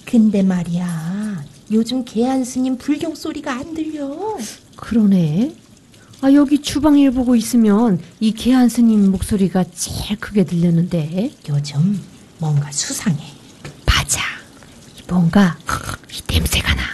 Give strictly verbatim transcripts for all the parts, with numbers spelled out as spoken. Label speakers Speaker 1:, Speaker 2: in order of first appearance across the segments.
Speaker 1: 근데 말이야, 요즘 계한 스님 불경 소리가 안 들려.
Speaker 2: 그러네. 아, 여기 주방일 보고 있으면 이 계한 스님 목소리가 제일 크게 들렸는데.
Speaker 1: 요즘 뭔가 수상해.
Speaker 2: 맞아. 뭔가 이 냄새가 나.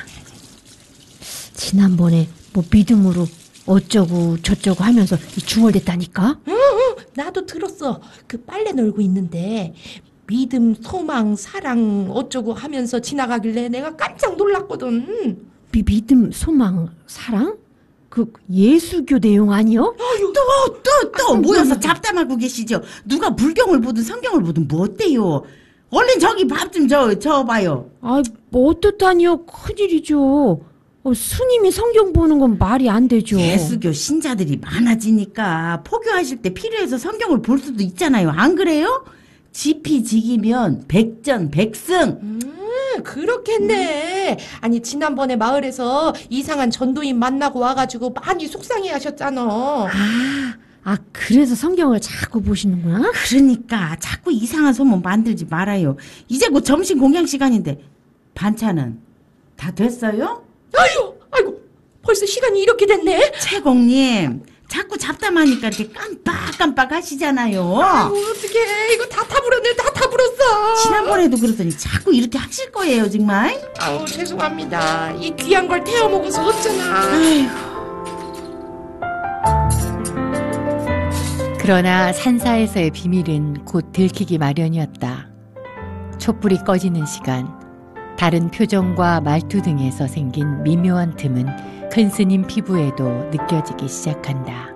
Speaker 2: 지난번에 뭐 믿음으로 어쩌고 저쩌고 하면서 이 중얼댔다니까.
Speaker 1: 응, 응, 나도 들었어. 그 빨래 널고 있는데 믿음, 소망, 사랑 어쩌고 하면서 지나가길래 내가 깜짝 놀랐거든.
Speaker 2: 미, 믿음, 소망, 사랑? 그 예수교 내용 아니요?
Speaker 3: 또, 또, 또 모여서 잡담하고 계시죠? 누가 불경을 보든 성경을 보든 뭐 어때요? 얼른 저기 밥 좀 저, 저 봐요.
Speaker 2: 아, 뭐 어떻다니요? 큰일이죠. 어, 스님이 성경 보는 건 말이 안 되죠.
Speaker 3: 예수교 신자들이 많아지니까 포교하실 때 필요해서 성경을 볼 수도 있잖아요. 안 그래요? 지피지기면 백전백승.
Speaker 1: 음, 그렇겠네. 아니, 지난번에 마을에서 이상한 전도인 만나고 와가지고 많이 속상해 하셨잖아.
Speaker 2: 아, 아, 그래서 성경을 자꾸 보시는구나?
Speaker 3: 그러니까 자꾸 이상한 소문 만들지 말아요. 이제 곧 점심 공양 시간인데 반찬은 다 됐어요?
Speaker 1: 아유, 아이고, 벌써 시간이 이렇게 됐네.
Speaker 3: 최공님, 자꾸 잡담하니까 이렇게 깜빡깜빡 하시잖아요.
Speaker 1: 아유, 어떡해. 이거 다 타불었네, 다 타불었어.
Speaker 3: 지난번에도 그러더니 자꾸 이렇게 하실 거예요, 정말.
Speaker 1: 아우, 죄송합니다. 이 귀한 걸 태워 먹어서 어쩌나.
Speaker 3: 아이고.
Speaker 4: 그러나 산사에서의 비밀은 곧 들키기 마련이었다. 촛불이 꺼지는 시간, 다른 표정과 말투 등에서 생긴 미묘한 틈은 큰 스님 피부에도 느껴지기 시작한다.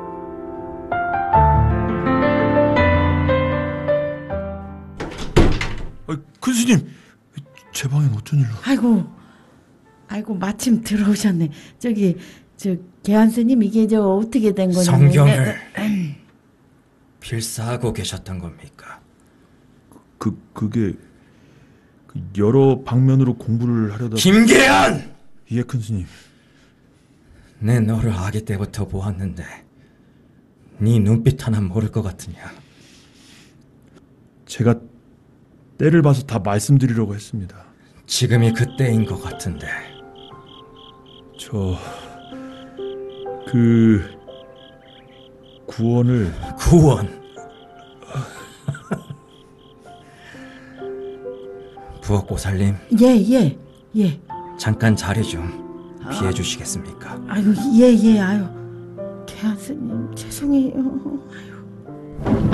Speaker 5: 아, 큰 스님, 제 방엔 어쩐 일로?
Speaker 3: 아이고, 아이고 마침 들어오셨네. 저기 저 계한 스님 이게 저 어떻게 된 거냐?
Speaker 6: 성경을 필사하고 계셨던 겁니까?
Speaker 5: 그 그게 그 여러 방면으로 공부를 하려다.
Speaker 6: 김계한!
Speaker 5: 예, 큰 스님.
Speaker 6: 내 너를 아기 때부터 보았는데 네 눈빛 하나 모를 것 같으냐?
Speaker 5: 제가 때를 봐서 다 말씀드리려고 했습니다.
Speaker 6: 지금이 그때인 것 같은데.
Speaker 5: 저 그 구원을
Speaker 6: 구원? 부엌보살님,
Speaker 3: 예, 예, 예.
Speaker 6: 잠깐 자리 좀 피해 주시겠습니까?
Speaker 3: 아이고, 예, 예, 아유. 계한 스님 죄송해요. 아유.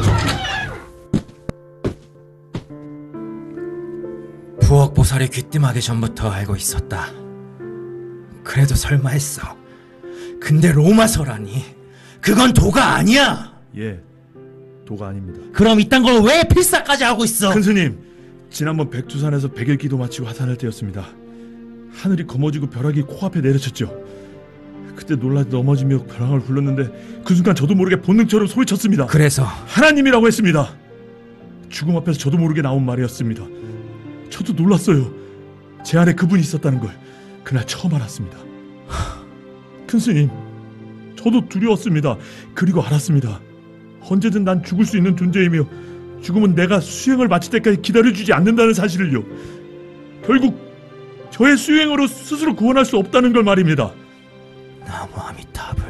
Speaker 6: 부엌보살이 귀띔하기 전부터 알고 있었다. 그래도 설마 했어. 근데 로마서라니, 그건 도가 아니야.
Speaker 5: 예, 도가 아닙니다.
Speaker 6: 그럼 이딴 걸 왜 필사까지 하고 있어?
Speaker 5: 큰 스님, 지난번 백두산에서 백일 기도 마치고 하산할 때였습니다. 하늘이 검어지고 벼락이 코앞에 내려쳤죠. 그때 놀라 넘어지며 벼락을 불렀는데 그 순간 저도 모르게 본능처럼 소리쳤습니다.
Speaker 6: 그래서?
Speaker 5: 하나님이라고 했습니다. 죽음 앞에서 저도 모르게 나온 말이었습니다. 저도 놀랐어요. 제 안에 그분이 있었다는 걸 그날 처음 알았습니다. 큰 스님, 저도 두려웠습니다. 그리고 알았습니다. 언제든 난 죽을 수 있는 존재이며 죽음은 내가 수행을 마칠 때까지 기다려주지 않는다는 사실을요. 결국 저의 수행으로 스스로 구원할 수 없다는 걸 말입니다.
Speaker 6: 나무 아미타불.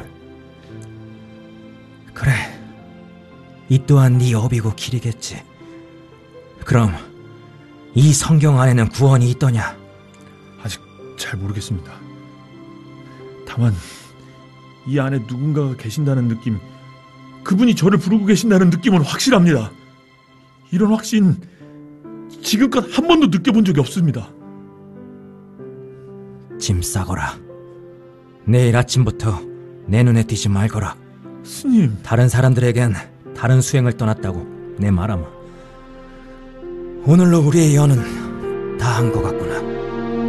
Speaker 6: 그래, 이 또한 네 업이고 길이겠지. 그럼 이 성경 안에는 구원이 있더냐?
Speaker 5: 아직 잘 모르겠습니다. 다만 이 안에 누군가가 계신다는 느낌, 그분이 저를 부르고 계신다는 느낌은 확실합니다. 이런 확신 지금껏 한 번도 느껴본 적이 없습니다.
Speaker 6: 짐 싸거라. 내일 아침부터 내 눈에 띄지 말거라.
Speaker 5: 스님,
Speaker 6: 다른 사람들에겐 다른 수행을 떠났다고 내 말하마. 오늘로 우리의 연은 다 한 것 같구나.